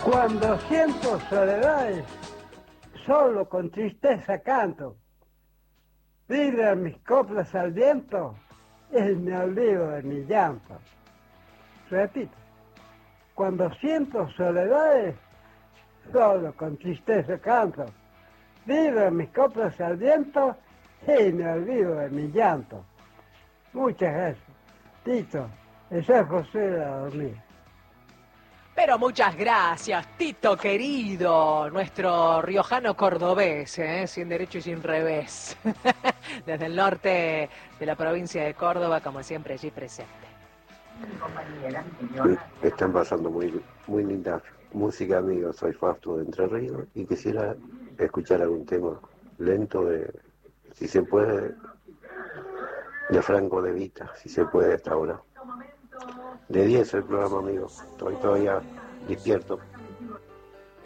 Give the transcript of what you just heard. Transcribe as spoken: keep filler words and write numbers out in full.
Cuando siento soledades, solo con tristeza canto. Vibran mis coplas al viento y me olvido de mi llanto. Repito, cuando siento soledades, solo con tristeza canto. Vibran mis coplas al viento y me olvido de mi llanto. Muchas gracias. Tito, de San José de la Dormida. Pero muchas gracias, Tito querido, nuestro riojano cordobés, ¿eh? Sin derecho y sin revés, desde el norte de la provincia de Córdoba, como siempre allí presente. Están pasando muy, muy linda música, amigos. Soy Fausto de Entre Ríos y quisiera escuchar algún tema lento de, si se puede, de Franco De Vita, si se puede hasta ahora. De diez el programa, amigo. Estoy todavía despierto.